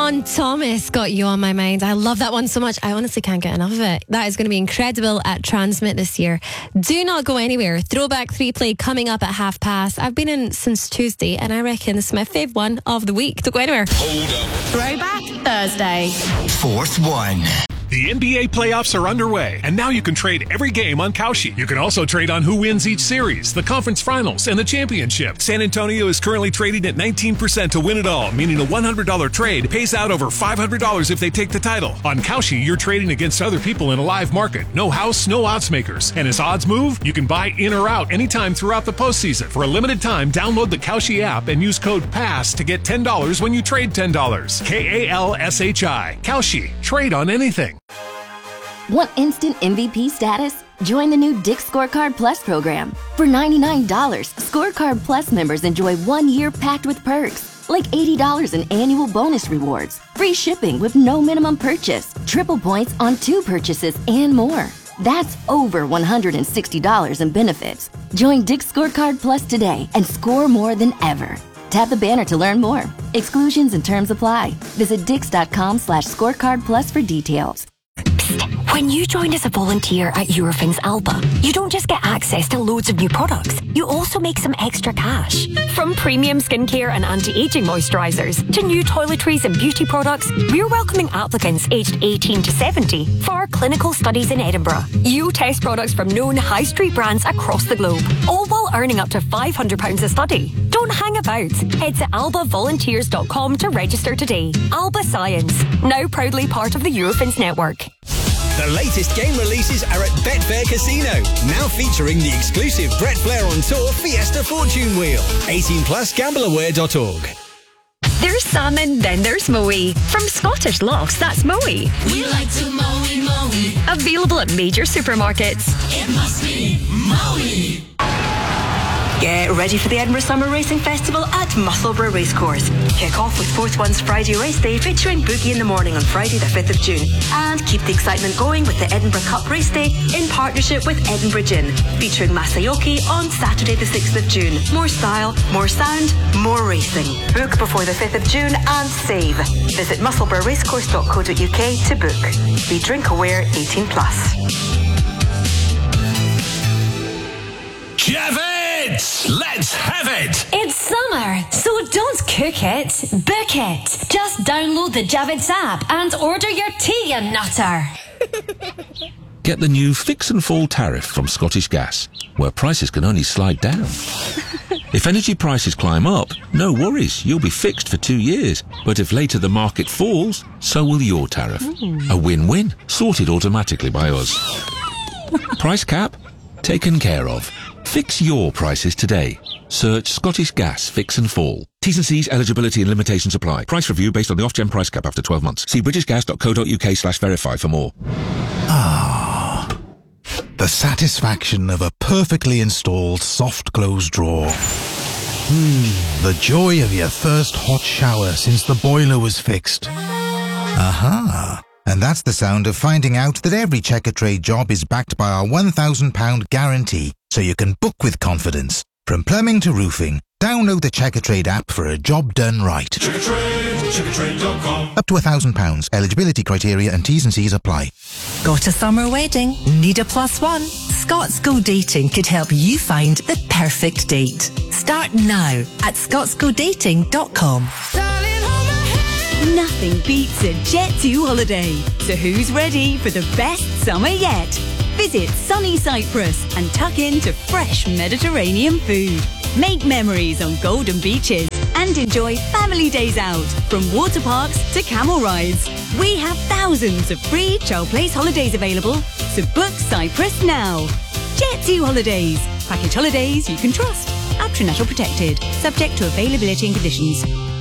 John Thomas, Got You On My Mind. I love that one so much. I honestly can't get enough of it. That is going to be incredible at Transmit this year. Do not go anywhere. Throwback 3-play coming up at past. I've been in since Tuesday and I reckon this is my fave one of the week. Don't go anywhere. Hold up. Throwback Thursday. Fourth one. The NBA playoffs are underway, and now you can trade every game on Kalshi. You can also trade on who wins each series, the conference finals, and the championship. San Antonio is currently trading at 19% to win it all, meaning a $100 trade pays out over $500 if they take the title. On Kalshi, you're trading against other people in a live market. No house, no odds makers. And as odds move, you can buy in or out anytime throughout the postseason. For a limited time, download the Kalshi app and use code PASS to get $10 when you trade $10. KALSHI. Kalshi. Trade on anything. Want instant MVP status? Join the new Dick's Scorecard Plus program. For $99, Scorecard Plus members enjoy 1 year packed with perks, like $80 in annual bonus rewards, free shipping with no minimum purchase, triple points on 2 purchases, and more. That's over $160 in benefits. Join Dick's Scorecard Plus today and score more than ever. Tap the banner to learn more. Exclusions and terms apply. Visit dix.com/scorecard plus for details. When you join as a volunteer at Eurofins Alba, you don't just get access to loads of new products, you also make some extra cash. From premium skincare and anti-aging moisturisers to new toiletries and beauty products, we're welcoming applicants aged 18 to 70 for our clinical studies in Edinburgh. You test products from known high street brands across the globe, all while earning up to £500 a study. Don't hang about. Head to albavolunteers.com to register today. Alba Science, now proudly part of the Eurofins network. The latest game releases are at Betfair Casino, now featuring the exclusive Brett Flair on Tour Fiesta Fortune Wheel. 18 plus gambleaware.org. There's salmon, then there's moe. From Scottish Lochs, that's moe. We like to moe. Available at major supermarkets. It must be moe. Get ready for the Edinburgh Summer Racing Festival at Musselburgh Racecourse. Kick off with Fourth One's Friday race day featuring Boogie in the Morning on Friday the 5th of June. And keep the excitement going with the Edinburgh Cup race day in partnership with Edinburgh Gin, featuring Masayoki on Saturday the 6th of June. More style, more sound, more racing. Book before the 5th of June and save. Visit musselburghracecourse.co.uk to book. Be drink aware 18 plus. Javid! Let's have it! It's summer, so don't cook it, book it. Just download the Javid's app and order your tea, you nutter. Get the new Fix and Fall tariff from Scottish Gas, where prices can only slide down. If energy prices climb up, no worries, you'll be fixed for 2 years. But if later the market falls, so will your tariff. A win-win, sorted automatically by us. Price cap? Taken care of. Fix your prices today. Search Scottish Gas Fix and Fall. T's and C's, eligibility and limitations apply. Price review based on the off-gen price cap after 12 months. See britishgas.co.uk/verify for more. Ah, the satisfaction of a perfectly installed soft close drawer. The joy of your first hot shower since the boiler was fixed. Aha. And that's the sound of finding out that every Checkatrade job is backed by our £1,000 guarantee, so you can book with confidence. From plumbing to roofing, download the Checkatrade app for a job done right. Checkatrade.com. Up to £1,000. Eligibility criteria and T's and C's apply. Got a summer wedding? Need a plus one? Scots Go Dating could help you find the perfect date. Start now at scotsgodating.com. Nothing beats a Jet2 holiday. So who's ready for the best summer yet? Visit sunny Cyprus and tuck into fresh Mediterranean food. Make memories on golden beaches and enjoy family days out, from water parks to camel rides. We have thousands of free child place holidays available, so book Cyprus now. Jet2 Holidays. Package holidays you can trust. Aptrinatal protected. Subject to availability and conditions.